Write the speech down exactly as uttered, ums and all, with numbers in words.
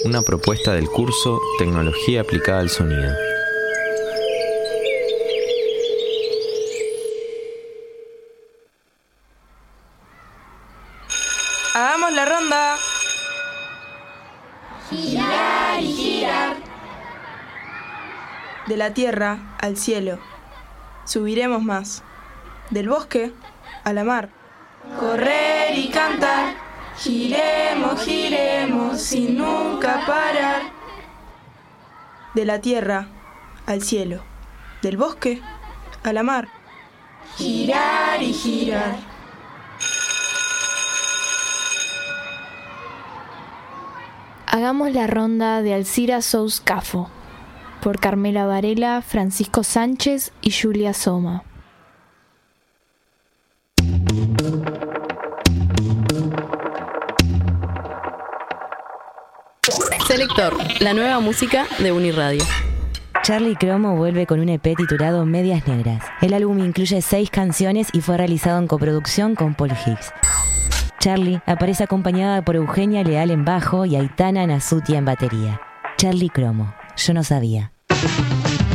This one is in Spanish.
una propuesta del curso Tecnología aplicada al sonido. ¡Hagamos la ronda! Girar y girar. De la tierra al cielo, subiremos más. Del bosque a la mar. Correr y cantar, giremos, giremos sin nunca parar. De la tierra al cielo, del bosque a la mar. Girar y girar. Hagamos la ronda de Alcira Sous Cafo, por Carmela Varela, Francisco Sánchez y Julia Soma. Selector, la nueva música de Uniradio. Charly Cromo vuelve con un E P titulado Medias Negras. El álbum incluye seis canciones y fue realizado en coproducción con Paul Higgs. Charly aparece acompañada por Eugenia Leal en bajo y Aitana Nasutia en batería. Charly Cromo, yo no sabía.